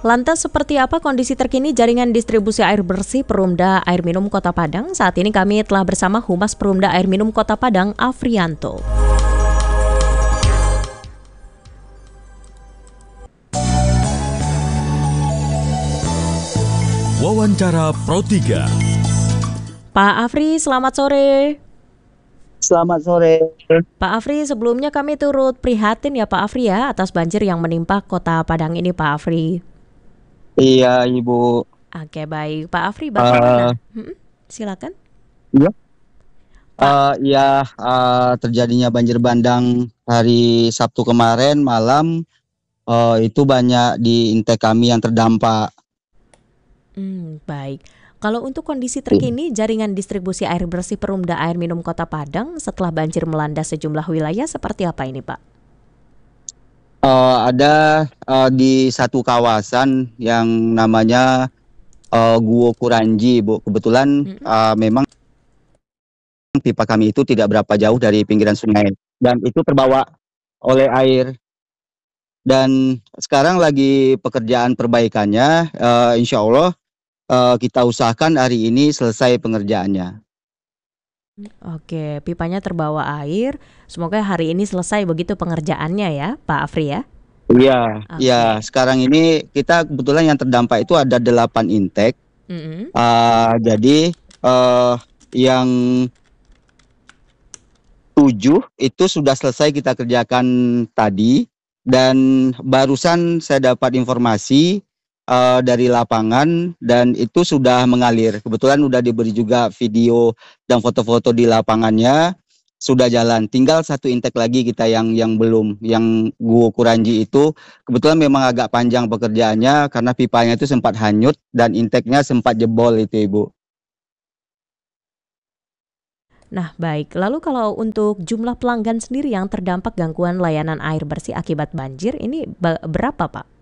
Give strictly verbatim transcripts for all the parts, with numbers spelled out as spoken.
lantas seperti apa kondisi terkini jaringan distribusi air bersih Perumda Air Minum Kota Padang? Saat ini kami telah bersama Humas Perumda Air Minum Kota Padang, Afrianto. Wawancara Pro tiga. Pak Afri, selamat sore. Selamat sore. Pak Afri, sebelumnya kami turut prihatin ya Pak Afri ya atas banjir yang menimpa Kota Padang ini Pak Afri. Iya Ibu. Oke baik, Pak Afri bagaimana? Uh, hmm, silakan. Iya. Uh, ya uh, terjadinya banjir bandang hari Sabtu kemarin malam, uh, itu banyak di intek kami yang terdampak. Hmm, baik. Kalau untuk kondisi terkini jaringan distribusi air bersih Perumda Air Minum Kota Padang setelah banjir melanda sejumlah wilayah seperti apa ini Pak? Uh, ada uh, di satu kawasan yang namanya uh, Guo Kuranji, Bu. Kebetulan mm-hmm. uh, memang pipa kami itu tidak berapa jauh dari pinggiran sungai dan itu terbawa oleh air. Dan sekarang lagi pekerjaan perbaikannya, uh, insya Allah uh, kita usahakan hari ini selesai pengerjaannya. Oke, pipanya terbawa air. Semoga hari ini selesai begitu pengerjaannya ya, Pak Afri ya. Iya, okay. Ya. Sekarang ini kita kebetulan yang terdampak itu ada delapan intek. Mm-hmm. Uh, jadi uh, yang tujuh itu sudah selesai kita kerjakan tadi dan barusan saya dapat informasi Uh, dari lapangan dan itu sudah mengalir. Kebetulan sudah diberi juga video dan foto-foto di lapangannya sudah jalan. Tinggal satu intek lagi kita yang yang belum, yang Guo Kuranji itu kebetulan memang agak panjang pekerjaannya karena pipanya itu sempat hanyut dan inteknya sempat jebol itu Ibu. Nah baik, lalu kalau untuk jumlah pelanggan sendiri yang terdampak gangguan layanan air bersih akibat banjir ini berapa Pak?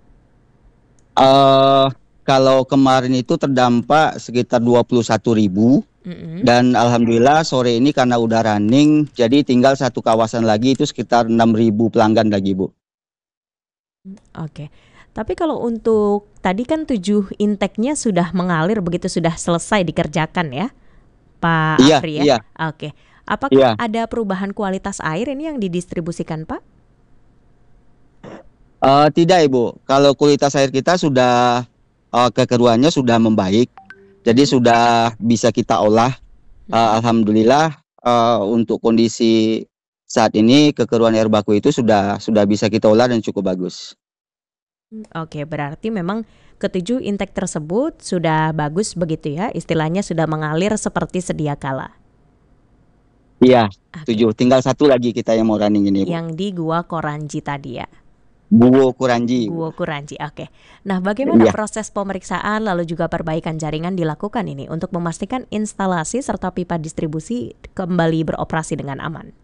Uh, kalau kemarin itu terdampak sekitar dua puluh satu ribu mm-hmm. dan alhamdulillah sore ini karena udah running jadi tinggal satu kawasan lagi itu sekitar enam ribu pelanggan lagi Bu. Oke, tapi kalau untuk tadi kan tujuh inteknya sudah mengalir begitu sudah selesai dikerjakan ya Pak iya, Afri ya? Iya. Oke, apakah iya. ada perubahan kualitas air ini yang didistribusikan Pak? Uh, tidak Ibu, kalau kualitas air kita sudah uh, kekeruannya sudah membaik, jadi sudah bisa kita olah. Uh, Alhamdulillah uh, untuk kondisi saat ini kekeruan air baku itu sudah sudah bisa kita olah dan cukup bagus. Oke, berarti memang ketujuh intek tersebut sudah bagus begitu ya, istilahnya sudah mengalir seperti sedia kala. Iya, okay. tujuh, tinggal satu lagi kita yang mau running ini Bu. Yang di Gua Koranji tadi ya. Guo Kuranji. Guo Kuranji, oke. Nah, bagaimana ya. proses pemeriksaan lalu juga perbaikan jaringan dilakukan ini untuk memastikan instalasi serta pipa distribusi kembali beroperasi dengan aman?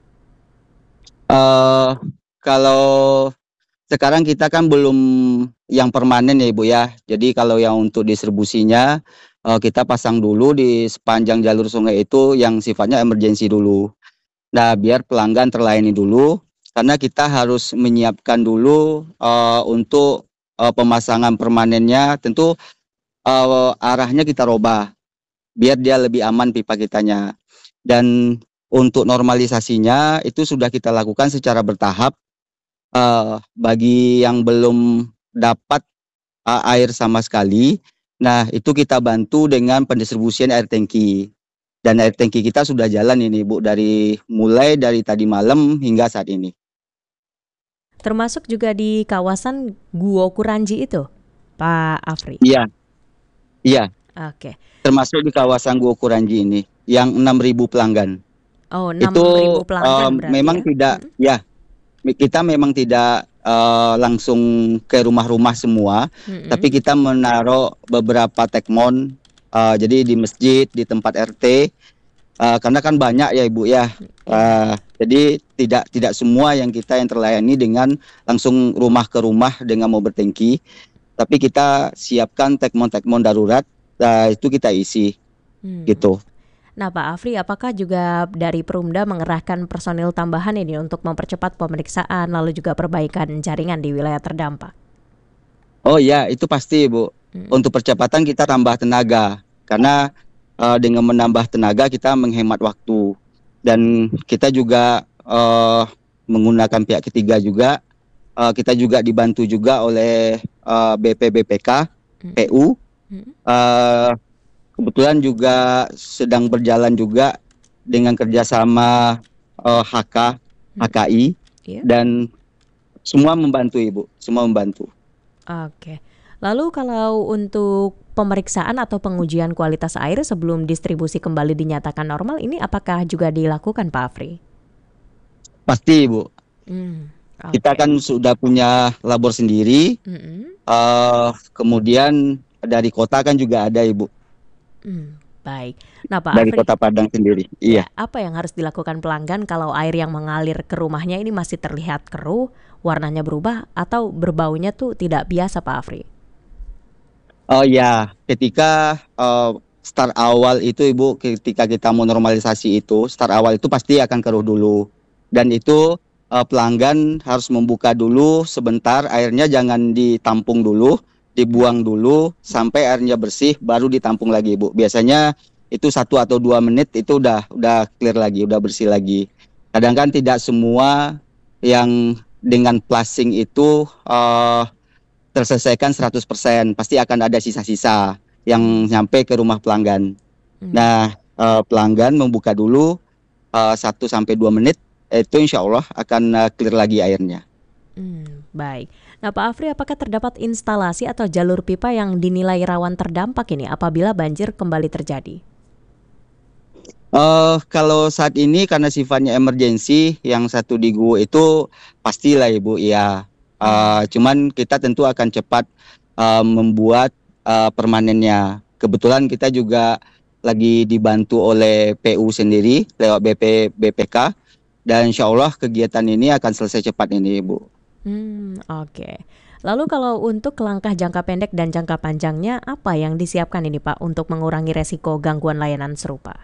Uh, kalau sekarang kita kan belum yang permanen ya Ibu ya. Jadi kalau yang untuk distribusinya uh, kita pasang dulu di sepanjang jalur sungai itu yang sifatnya emergensi dulu. Nah, biar pelanggan terlayani dulu. Karena kita harus menyiapkan dulu uh, untuk uh, pemasangan permanennya, tentu uh, arahnya kita robah, biar dia lebih aman pipa kitanya. Dan untuk normalisasinya itu sudah kita lakukan secara bertahap. Uh, bagi yang belum dapat uh, air sama sekali, nah itu kita bantu dengan pendistribusian air tangki. Dan air tangki kita sudah jalan ini Bu, dari mulai dari tadi malam hingga saat ini. Termasuk juga di kawasan Guo Kuranji itu, Pak Afri? Iya, iya. Oke. Termasuk di kawasan Guo Kuranji ini, yang enam ribu pelanggan. Oh, enam ribu pelanggan um, berarti memang ya? tidak, hmm. ya, kita memang tidak uh, langsung ke rumah-rumah semua, hmm. tapi kita menaruh beberapa tekmon, uh, jadi di masjid, di tempat R T, uh, karena kan banyak ya Ibu ya. Uh, jadi tidak tidak semua yang kita yang terlayani dengan langsung rumah ke rumah dengan mobil tangki, tapi kita siapkan tekmon-tekmon darurat, uh, itu kita isi, hmm. gitu. Nah Pak Afri, apakah juga dari Perumda mengerahkan personil tambahan ini untuk mempercepat pemeriksaan lalu juga perbaikan jaringan di wilayah terdampak? Oh iya, itu pasti Bu. Mhm. Untuk percepatan kita tambah tenaga, karena uh, dengan menambah tenaga kita menghemat waktu. Dan kita juga uh, menggunakan pihak ketiga juga. Uh, kita juga dibantu juga oleh uh, B P B P K, Mhm. P U. Mhm. Uh, kebetulan juga sedang berjalan juga dengan kerjasama uh, H K, Mhm. H K I, Iya. dan semua membantu Ibu, semua membantu. Oke. Lalu kalau untuk pemeriksaan atau pengujian kualitas air sebelum distribusi kembali dinyatakan normal, ini apakah juga dilakukan Pak Afri? Pasti Ibu. Hmm, Kita oke. kan sudah punya labor sendiri, Mhm. uh, kemudian dari kota kan juga ada Ibu, Hmm, baik. Nah Pak dari Afri, kota Padang sendiri. ya, Iya. apa yang harus dilakukan pelanggan kalau air yang mengalir ke rumahnya ini masih terlihat keruh, warnanya berubah, atau berbaunya tuh tidak biasa Pak Afri? Oh ya, ketika uh, start awal itu Ibu, ketika kita mau normalisasi itu, start awal itu pasti akan keruh dulu. Dan itu uh, pelanggan harus membuka dulu sebentar, airnya jangan ditampung dulu, Mhm. dibuang dulu Mhm. sampai airnya bersih, baru ditampung lagi Ibu. Biasanya itu satu atau dua menit itu udah udah clear lagi, udah bersih lagi. Kadang kan tidak semua yang dengan flushing itu uh, terselesaikan seratus persen, pasti akan ada sisa-sisa yang Hmm. nyampe ke rumah pelanggan. Hmm. Nah, eh, pelanggan membuka dulu eh, satu sampai dua menit, itu insya Allah akan eh, clear lagi airnya. Hmm, baik. Nah Pak Afri, apakah terdapat instalasi atau jalur pipa yang dinilai rawan terdampak ini apabila banjir kembali terjadi? Eh, kalau saat ini karena sifatnya emergensi, yang satu di Guwo itu pastilah Ibu, ya. Eh, Hmm. cuman kita tentu akan cepat eh, membuat eh, permanennya. Kebetulan kita juga lagi dibantu oleh P U sendiri lewat B P B P K, dan insya Allah kegiatan ini akan selesai cepat ini Ibu. Hmm, oke. Lalu kalau untuk langkah jangka pendek dan jangka panjangnya, apa yang disiapkan ini Pak untuk mengurangi resiko gangguan layanan serupa?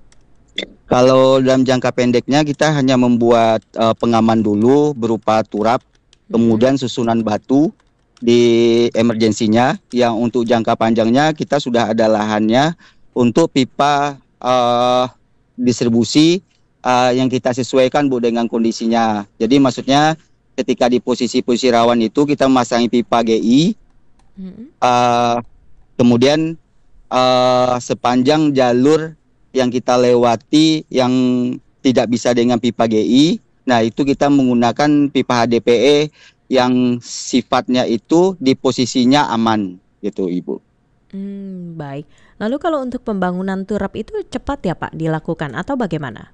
Kalau dalam jangka pendeknya kita hanya membuat uh, pengaman dulu berupa turap, Mhm. kemudian susunan batu di emergensinya. Yang untuk jangka panjangnya kita sudah ada lahannya untuk pipa uh, distribusi uh, yang kita sesuaikan Bu dengan kondisinya. Jadi maksudnya ketika di posisi-posisi rawan itu kita memasangi pipa G I, Mhm. uh, kemudian uh, sepanjang jalur yang kita lewati yang tidak bisa dengan pipa G I, nah itu kita menggunakan pipa H D P E yang sifatnya itu di posisinya aman gitu Ibu. Hmm, baik. Lalu kalau untuk pembangunan turap itu cepat ya Pak dilakukan atau bagaimana?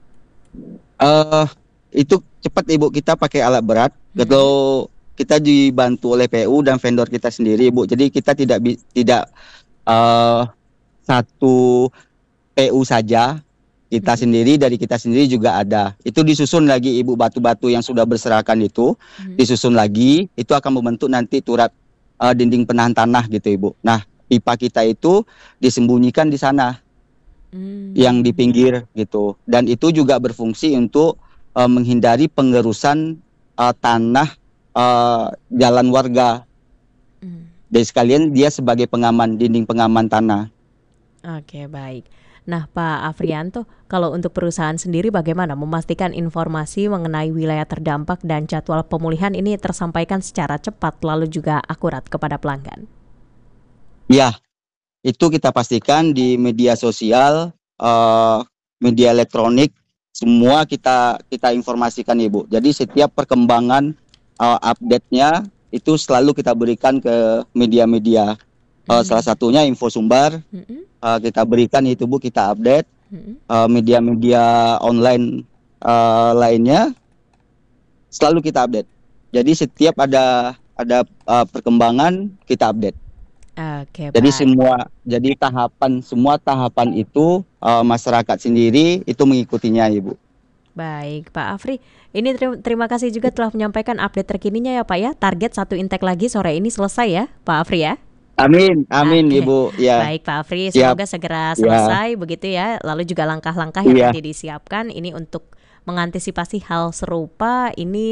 Uh, itu cepat Ibu, kita pakai alat berat. Mhm. Kalau kita dibantu oleh P U dan vendor kita sendiri Ibu, jadi kita tidak tidak uh, satu P U saja, kita Mhm. sendiri dari kita sendiri juga ada. Itu disusun lagi Ibu, batu-batu yang sudah berserakan itu Mhm. disusun lagi, itu akan membentuk nanti turap uh, dinding penahan tanah gitu Ibu. Nah, pipa kita itu disembunyikan di sana yang di Hmm. pinggir gitu. Dan itu juga berfungsi untuk uh, menghindari pengerusan uh, tanah uh, jalan warga. Hmm. Dan sekalian dia sebagai pengaman, dinding pengaman tanah. Oke, baik. Nah, Pak Afrianto, kalau untuk perusahaan sendiri bagaimana memastikan informasi mengenai wilayah terdampak dan jadwal pemulihan ini tersampaikan secara cepat lalu juga akurat kepada pelanggan? Ya, itu kita pastikan di media sosial, uh, media elektronik, semua kita kita informasikan Ibu. Jadi setiap perkembangan uh, update-nya itu selalu kita berikan ke media-media. Uh, salah Hmm. satunya Info Sumbar, Mm-mm. uh, kita berikan itu Bu, kita update. Mm-mm. Uh, media-media online uh, lainnya selalu kita update. Jadi setiap ada ada uh, perkembangan kita update. Oke, Jadi baik. semua, jadi tahapan semua tahapan itu uh, masyarakat sendiri itu mengikutinya Ibu. Baik, Pak Afri. Ini terima, terima kasih juga telah menyampaikan update terkininya ya Pak ya. Target satu intake lagi sore ini selesai ya, Pak Afri ya. Amin, amin Oke, Ibu. Ya, baik Pak Afri, siap. semoga segera Ya, selesai begitu ya. Lalu juga langkah-langkah yang iya. tadi disiapkan ini untuk mengantisipasi hal serupa ini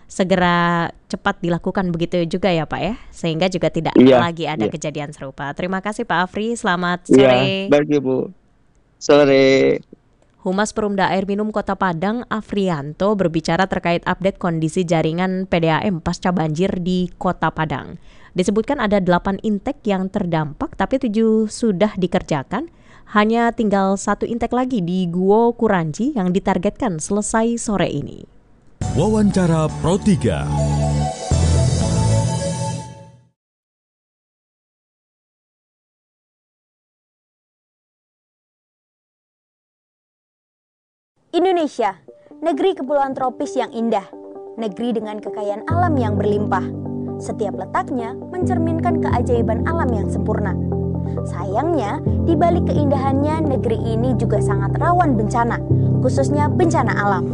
segera cepat dilakukan begitu juga ya Pak ya, sehingga juga tidak Iya, lagi ada iya. kejadian serupa. Terima kasih Pak Afri, selamat Iya, sore. baik Ibu. Sore. Humas Perumda Air Minum Kota Padang, Afrianto, berbicara terkait update kondisi jaringan P D A M pasca banjir di Kota Padang. Disebutkan ada delapan intek yang terdampak, tapi tujuh sudah dikerjakan. Hanya tinggal satu intek lagi di Guo Kuranji yang ditargetkan selesai sore ini. Wawancara Pro tiga. Indonesia, negeri kepulauan tropis yang indah, negeri dengan kekayaan alam yang berlimpah. Setiap letaknya mencerminkan keajaiban alam yang sempurna. Sayangnya, di balik keindahannya, negeri ini juga sangat rawan bencana, khususnya bencana alam.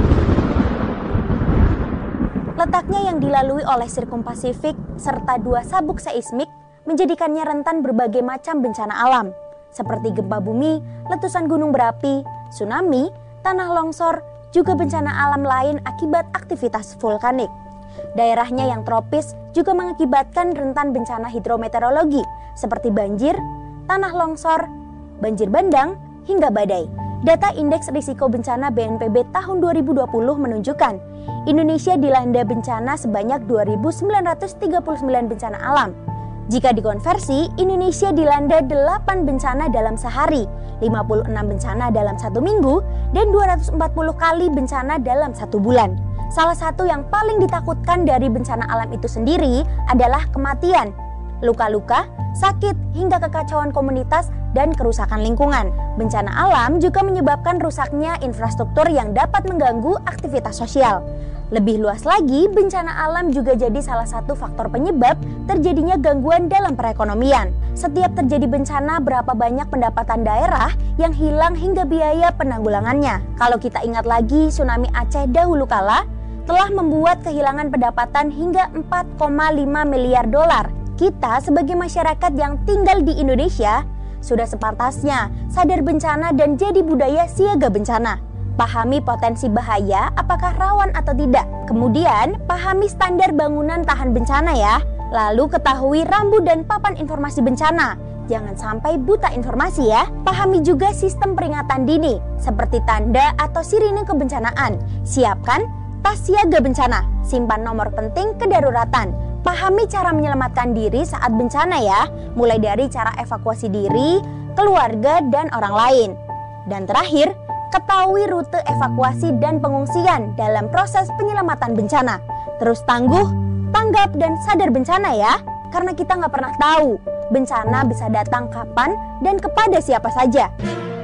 Letaknya yang dilalui oleh Sirkum Pasifik serta dua sabuk seismik menjadikannya rentan berbagai macam bencana alam, seperti gempa bumi, letusan gunung berapi, tsunami, tanah longsor, juga bencana alam lain akibat aktivitas vulkanik. Daerahnya yang tropis juga mengakibatkan rentan bencana hidrometeorologi seperti banjir, tanah longsor, banjir bandang, hingga badai. Data Indeks Risiko Bencana B N P B tahun dua ribu dua puluh menunjukkan Indonesia dilanda bencana sebanyak dua ribu sembilan ratus tiga puluh sembilan bencana alam. Jika dikonversi, Indonesia dilanda delapan bencana dalam sehari, lima puluh enam bencana dalam satu minggu, dan dua ratus empat puluh kali bencana dalam satu bulan. Salah satu yang paling ditakutkan dari bencana alam itu sendiri adalah kematian, luka-luka, sakit, hingga kekacauan komunitas dan kerusakan lingkungan. Bencana alam juga menyebabkan rusaknya infrastruktur yang dapat mengganggu aktivitas sosial. Lebih luas lagi, bencana alam juga jadi salah satu faktor penyebab terjadinya gangguan dalam perekonomian. Setiap terjadi bencana, berapa banyak pendapatan daerah yang hilang hingga biaya penanggulangannya. Kalau kita ingat lagi, tsunami Aceh dahulu kala telah membuat kehilangan pendapatan hingga empat koma lima miliar dolar. Kita sebagai masyarakat yang tinggal di Indonesia sudah sepantasnya sadar bencana dan jadi budaya siaga bencana. Pahami potensi bahaya, apakah rawan atau tidak. Kemudian, pahami standar bangunan tahan bencana ya. Lalu ketahui rambu dan papan informasi bencana. Jangan sampai buta informasi ya. Pahami juga sistem peringatan dini, seperti tanda atau sirine kebencanaan. Siapkan tas siaga bencana, simpan nomor penting kedaruratan. Pahami cara menyelamatkan diri saat bencana ya, mulai dari cara evakuasi diri, keluarga, dan orang lain. Dan terakhir, ketahui rute evakuasi dan pengungsian dalam proses penyelamatan bencana. Terus tangguh, tanggap, dan sadar bencana ya. Karena kita nggak pernah tahu bencana bisa datang kapan dan kepada siapa saja.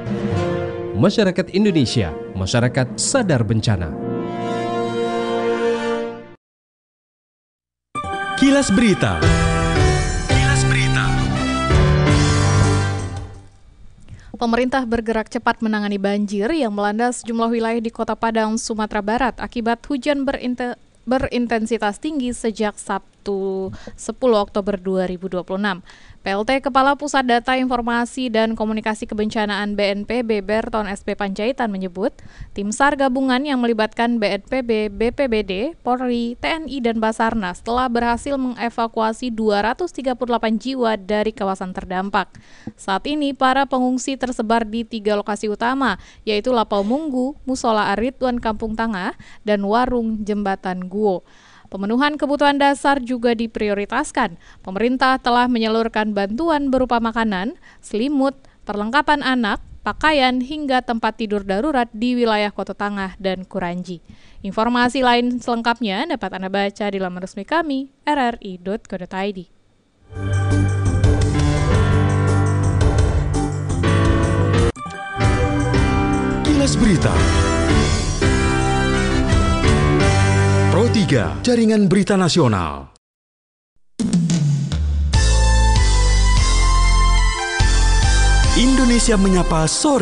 Masyarakat Indonesia, masyarakat sadar bencana. Kilas Berita. Kilas Berita. Pemerintah bergerak cepat menangani banjir yang melanda sejumlah wilayah di Kota Padang, Sumatera Barat akibat hujan berinte- berintensitas tinggi sejak Sabtu sepuluh Oktober dua ribu dua puluh enam. P L T Kepala Pusat Data Informasi dan Komunikasi Kebencanaan B N P B Berton S P Panjaitan menyebut, tim SAR gabungan yang melibatkan B N P B, B P B D, Polri, T N I, dan Basarnas telah berhasil mengevakuasi dua ratus tiga puluh delapan jiwa dari kawasan terdampak. Saat ini, para pengungsi tersebar di tiga lokasi utama, yaitu Lapau Munggu, Musola Ar-Ridwan Kampung Tangah, dan Warung Jembatan Guo. Pemenuhan kebutuhan dasar juga diprioritaskan. Pemerintah telah menyalurkan bantuan berupa makanan, selimut, perlengkapan anak, pakaian, hingga tempat tidur darurat di wilayah Kota Tangah dan Kuranji. Informasi lain selengkapnya dapat Anda baca di laman resmi kami, r r i dot co dot i d. Kilas Berita. Pro tiga, Jaringan Berita Nasional. Indonesia Menyapa Sore.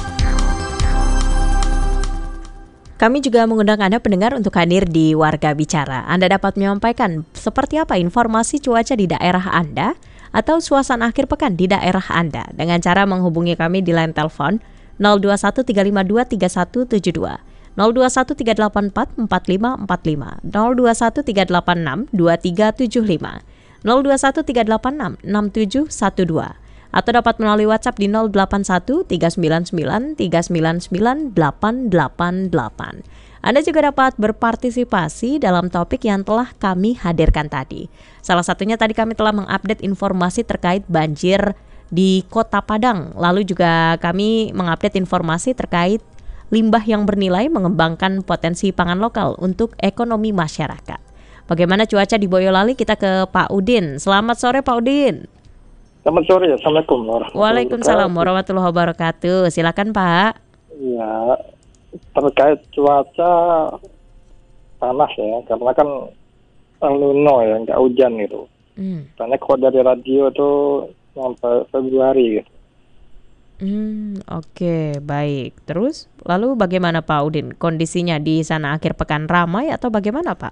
Kami juga mengundang Anda pendengar untuk hadir di Warga Bicara. Anda dapat menyampaikan seperti apa informasi cuaca di daerah Anda atau suasana akhir pekan di daerah Anda dengan cara menghubungi kami di line telepon nol dua satu tiga lima dua tiga satu tujuh dua, nol dua satu tiga delapan empat empat lima empat lima, nol dua satu tiga delapan enam dua tiga tujuh lima, nol dua satu tiga delapan enam enam tujuh satu dua, atau dapat melalui WhatsApp di nol delapan satu tiga sembilan sembilan tiga sembilan sembilan delapan delapan delapan. Anda juga dapat berpartisipasi dalam topik yang telah kami hadirkan tadi. Salah satunya tadi kami telah mengupdate informasi terkait banjir di Kota Padang. Lalu juga kami mengupdate informasi terkait limbah yang bernilai mengembangkan potensi pangan lokal untuk ekonomi masyarakat. Bagaimana cuaca di Boyolali? Kita ke Pak Udin. Selamat sore Pak Udin. Selamat sore, Assalamualaikum warahmatullahi Waalaikumsalam warahmatullahi wabarakatuh. Silakan Pak. Ya, terkait cuaca panas ya, karena kan El Nino ya, nggak hujan gitu. Hmm. Karena kalau dari radio tuh sampai Februari gitu. Hmm, oke, baik. Terus, lalu bagaimana Pak Udin? Kondisinya di sana akhir pekan ramai atau bagaimana Pak?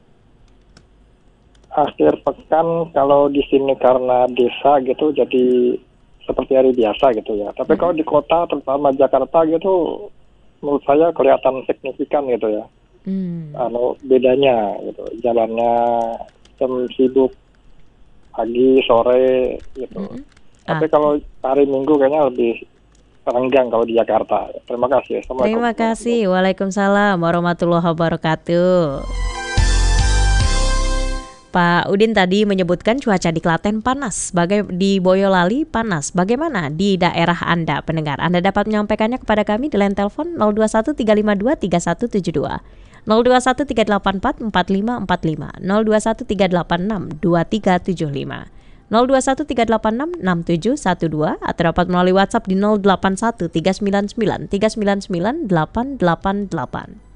Akhir pekan kalau di sini karena desa gitu, jadi seperti hari biasa gitu ya. Tapi hmm. kalau di kota, terutama Jakarta gitu, menurut saya kelihatan signifikan gitu ya. Hmm. Anu bedanya gitu, jalannya jam sibuk pagi sore gitu. Hmm. Tapi ah. kalau hari Minggu kayaknya lebih renggang kalau di Jakarta. Terima kasih. Terima kasih. Waalaikumsalam warahmatullahi wabarakatuh. Pak Udin tadi menyebutkan cuaca di Klaten panas, bagai di Boyolali panas. Bagaimana di daerah Anda, pendengar? Anda dapat menyampaikannya kepada kami di line telepon nol dua satu tiga lima dua tiga satu tujuh dua, nol dua satu tiga delapan empat empat lima empat lima, nol dua satu tiga delapan enam dua tiga tujuh lima, nol dua satu tiga delapan enam enam tujuh satu dua, atau dapat melalui WhatsApp di nol delapan satu tiga sembilan sembilan tiga sembilan sembilan delapan delapan delapan.